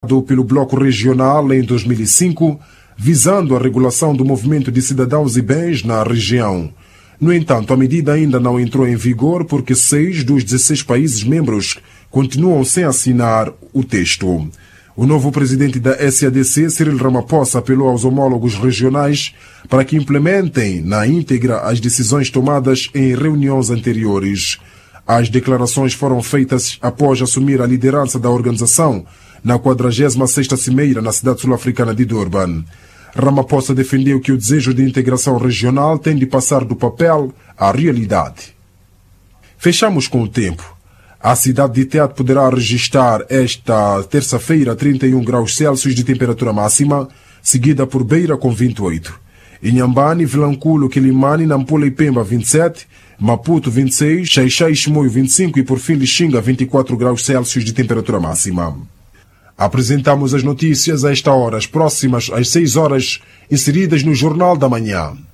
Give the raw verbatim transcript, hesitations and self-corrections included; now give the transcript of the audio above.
pelo Bloco Regional em dois mil e cinco, visando a regulação do movimento de cidadãos e bens na região. No entanto, a medida ainda não entrou em vigor porque seis dos dezesseis países membros continuam sem assinar o texto. O novo presidente da S A D C, Cyril Ramaphosa, apelou aos homólogos regionais para que implementem na íntegra as decisões tomadas em reuniões anteriores. As declarações foram feitas após assumir a liderança da organização na quadragésima sexta Cimeira na cidade sul-africana de Durban. Ramaphosa defendeu que o desejo de integração regional tem de passar do papel à realidade. Fechamos com o tempo. A cidade de Tete poderá registrar esta terça-feira trinta e um graus Celsius de temperatura máxima, seguida por Beira com vinte e oito. Inhambane, Vilanculo, Quilimane, Nampula e Pemba vinte e sete, Maputo vinte e seis, Xaixai e Chimoio vinte e cinco e por fim Lixinga vinte e quatro graus Celsius de temperatura máxima. Apresentamos as notícias a esta hora, as próximas às seis horas, inseridas no Jornal da Manhã.